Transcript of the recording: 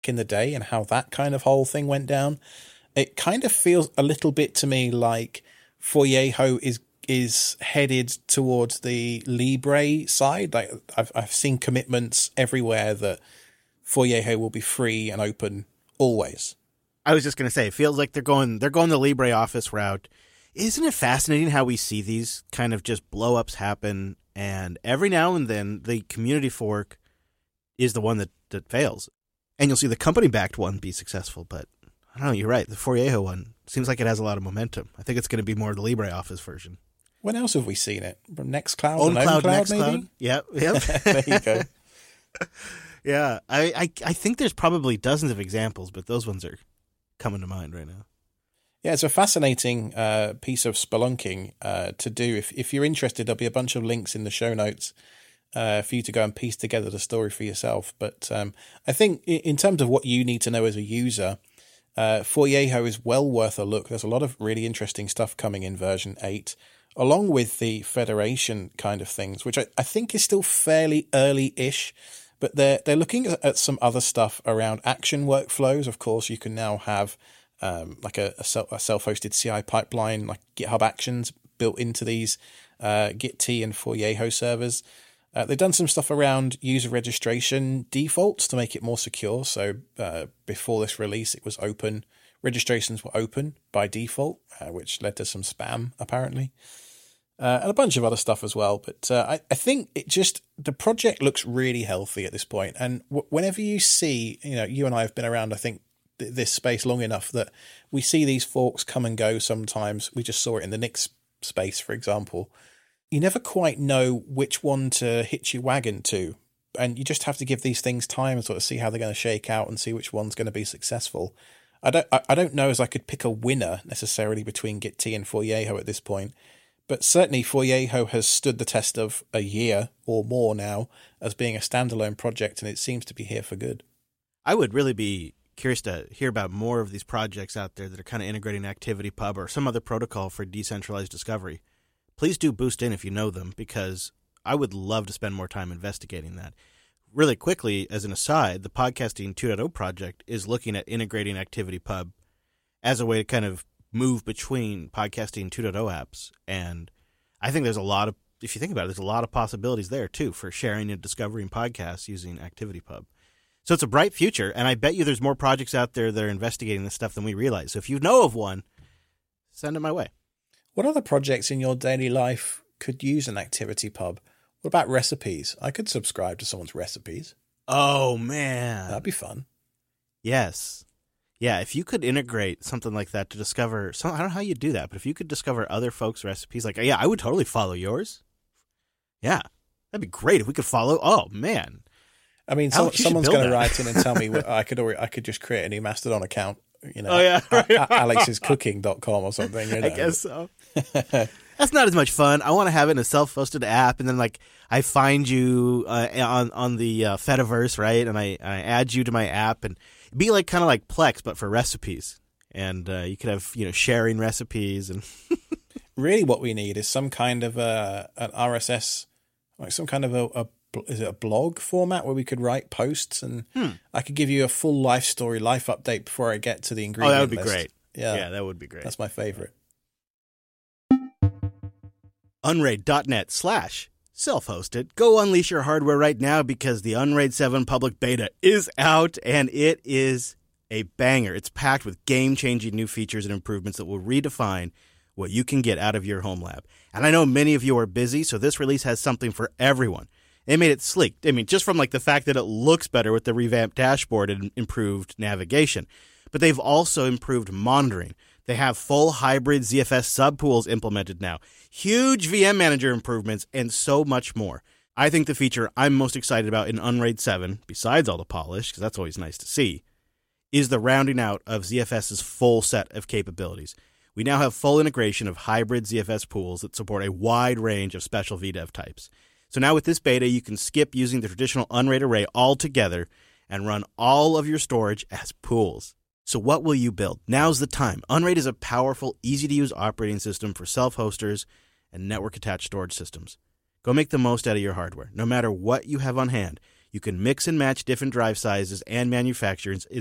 in the day and how that kind of whole thing went down. It kind of feels a little bit to me like Foyeho is headed towards the Libre side. Like I've seen commitments everywhere that Foyeho will be free and open always. I was just going to say, it feels like they're going the Libre office route. Isn't it fascinating how we see these kind of just blow-ups happen, and every now and then the community fork is the one that fails. And you'll see the company-backed one be successful, but I don't know, you're right. The Foyeho one seems like it has a lot of momentum. I think it's going to be more the Libre office version. When else have we seen it? From Nextcloud? OwnCloud, Nextcloud, maybe? Yep. There you go. Yeah, I think there's probably dozens of examples, but those ones are coming to mind right now. Yeah, it's a fascinating piece of spelunking to do. If you're interested, there'll be a bunch of links in the show notes for you to go and piece together the story for yourself. But I think in terms of what you need to know as a user, Foyeho is well worth a look. There's a lot of really interesting stuff coming in version 8, along with the Federation kind of things, which I think is still fairly early-ish. But they're looking at some other stuff around action workflows. Of course, you can now have like a self-hosted CI pipeline, like GitHub Actions built into these Git and Foyeho servers. They've done some stuff around user registration defaults to make it more secure. So before this release, it was open. Registrations were open by default, which led to some spam, apparently. And a bunch of other stuff as well. But I think the project looks really healthy at this point. And whenever you see, you and I have been around, I think, this space long enough that we see these forks come and go sometimes. We just saw it in the Nix space, for example. You never quite know which one to hitch your wagon to. And you just have to give these things time and sort of see how they're going to shake out and see which one's going to be successful. I don't know as I could pick a winner necessarily between Git and Foyeho at this point. But certainly Foyeho has stood the test of a year or more now as being a standalone project, and it seems to be here for good. I would really be curious to hear about more of these projects out there that are kind of integrating ActivityPub or some other protocol for decentralized discovery. Please do boost in if you know them, because I would love to spend more time investigating that. Really quickly, as an aside, the Podcasting 2.0 project is looking at integrating ActivityPub as a way to kind of move between Podcasting 2.0 apps. And I think there's a lot of, if you think about it, there's a lot of possibilities there, too, for sharing and discovering podcasts using ActivityPub. So it's a bright future, and I bet you there's more projects out there that are investigating this stuff than we realize. So if you know of one, send it my way. What other projects in your daily life could use an ActivityPub? What about recipes? I could subscribe to someone's recipes. Oh, man. That'd be fun. Yes. Yeah, if you could integrate something like that to discover, I don't know how you do that, but if you could discover other folks' recipes, like, yeah, I would totally follow yours. Yeah, that'd be great if we could follow. Oh, man. I mean, someone's going to write in and tell me I could just create a new Mastodon account, Oh, yeah. alexiscooking.com or something. I guess so. That's not as much fun. I want to have it in a self-hosted app, and then I find you on the Fediverse, right? And I add you to my app, and it'd be kind of like Plex, but for recipes. And you could have sharing recipes, and really, what we need is some kind of an RSS, like some kind of is it a blog format where we could write posts, and I could give you a full life update before I get to the ingredient list. Oh, that would be great. Yeah, that would be great. That's my favorite. Unraid.net/self-hosted. Go unleash your hardware right now, because the Unraid 7 public beta is out, and it is a banger. It's packed with game-changing new features and improvements that will redefine what you can get out of your home lab. And I know many of you are busy, so this release has something for everyone. They made it sleek. I mean, just from the fact that it looks better with the revamped dashboard and improved navigation. But they've also improved monitoring. They have full hybrid ZFS subpools implemented now, huge VM manager improvements, and so much more. I think the feature I'm most excited about in Unraid 7, besides all the polish, because that's always nice to see, is the rounding out of ZFS's full set of capabilities. We now have full integration of hybrid ZFS pools that support a wide range of special VDEV types. So now with this beta, you can skip using the traditional Unraid array altogether and run all of your storage as pools. So what will you build? Now's the time. Unraid is a powerful, easy-to-use operating system for self-hosters and network-attached storage systems. Go make the most out of your hardware. No matter what you have on hand, You can mix and match different drive sizes and manufacturers.